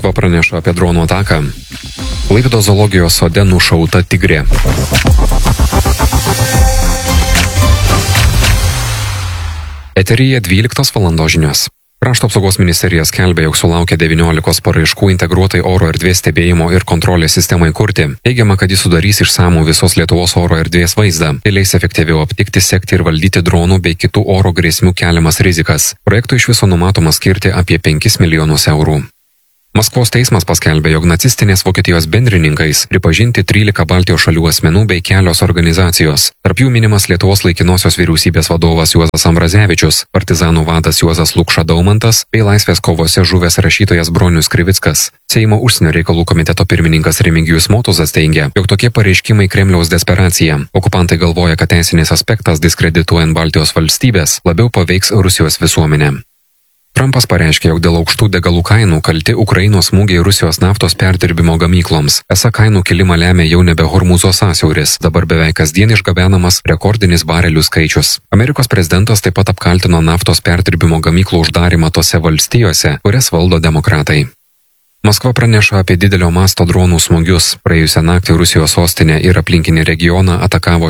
Maskva praneša apie dronų ataką. Klaipėdos zoologijos sode nušauta tigrė. Eteryje 12 valandos žinios. Krašto apsaugos ministerija skelbia, jog sulaukė 19 paraiškų integruotai oro erdvės stebėjimo ir kontrolės sistemai kurti. Teigiama, kad jis sudarys išsamų visos Lietuvos oro erdvės vaizdą. Tai leis efektyviau aptikti, sekti ir valdyti dronų bei kitų oro grėsmių keliamas rizikas. Projektui iš viso numatoma skirti apie 5 milijonus eurų. Maskvos teismas paskelbė, jog nacistinės Vokietijos bendrininkais pripažinti 13 Baltijos šalių asmenų bei kelios organizacijos. Tarp jų minimas Lietuvos laikinosios vyriausybės vadovas Juozas Ambrazevičius, partizanų vadas Juozas Lukša Daumantas bei laisvės kovose žuvęs rašytojas Bronius Krivickas. Seimo užsienio reikalų komiteto pirmininkas Remigijus Motuzas teigia, jog tokie pareiškimai Kremliaus desperacija. Okupantai galvoja, kad teisinis aspektas diskredituojant Baltijos valstybės labiau paveiks Rusijos visuomenę. Trumpas pareiškė, jog dėl aukštų degalų kainų kalti Ukrainos smūgiai Rusijos naftos perdirbimo gamykloms. Esą kainų kilimą lemia jau nebe Hormūzo sąsiauris, dabar beveik kasdien išgabenamas rekordinis barelių skaičius. Amerikos prezidentas taip pat apkaltino naftos perdirbimo gamyklų uždarimą tose valstijose, kurias valdo demokratai. Maskva praneša apie didelio masto dronų smūgius. Praėjusią naktį Rusijos sostinę ir aplinkinį regioną atakavo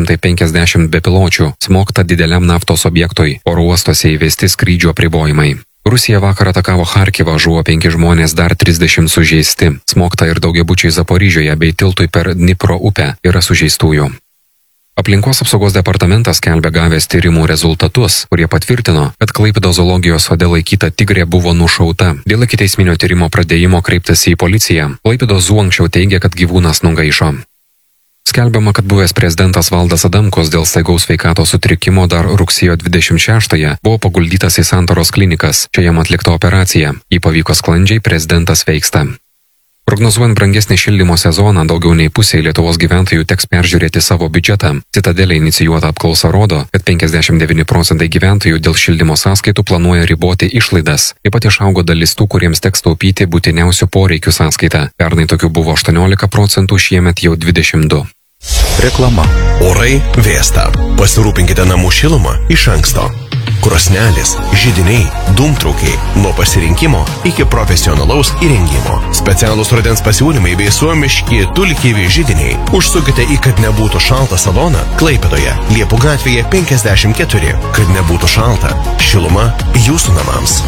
650 bepiločių, smogta dideliam naftos objektui, oro uostuose įvesti skrydžių apribojimai. Rusija vakar atakavo Charkivą, žuvo 5 žmonės, dar 30 sužeisti. Smogta ir daugiabučiai Zaporižioje bei tiltui per Dnipro upę yra sužeistųjų. Aplinkos apsaugos departamentas skelbia gavęs tyrimų rezultatus, kurie patvirtino, kad Klaipėdos zoologijos sode laikyta tigrė buvo nušauta. Dėl ikiteisminio tyrimo pradėjimo kreiptasi į policiją. Klaipėdos zoo anksčiau teigė, kad gyvūnas nugaišo. Skelbiama, kad buvęs prezidentas Valdas Adamkus dėl staigaus sveikatos sutrikimo dar rugsėjo 26-ąją buvo paguldytas į Santaros klinikas. Čia jam atlikta operacija. Jį pavyko sklandžiai, prezidentas sveiksta. Prognozuojant brangesnį šildymo sezoną, daugiau nei pusė Lietuvos gyventojų teks peržiūrėti savo biudžetą. Citadelė inicijuota apklausa rodo, kad 59% gyventojų dėl šildymo sąskaitų planuoja riboti išlaidas. Taip pat išaugo dalis tų, kuriems teks taupyti būtiniausių poreikių sąskaitą. Pernai tokių buvo 18%, šiemet jau 22%. Reklama. Orai vėsta. Pasirūpinkite namų šilumą iš anksto. Krosnelės, židiniai, dūmtraukiai, nuo pasirinkimo iki profesionalaus įrengimo. Specialūs rudens pasiūlymai bei suomiški tulkyvi židiniai. Užsukite į Kad nebūtų šalta saloną Klaipėdoje, Liepų gatvėje 54. Kad nebūtų šalta, šiluma jūsų namams.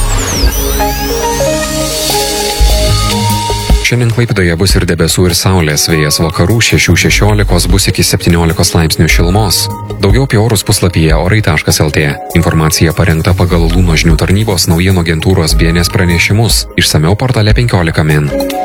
Šiandien Klaipėdoje bus ir debesų ir saulės, vėjas vakarų 6-16 bus iki 17 laipsnių šilumos. Daugiau apie orus puslapyje orai.lt. Informacija parengta pagal Lūno žinių tarnybos naujienų agentūros BNS pranešimus. Išsamiau portale 15 min.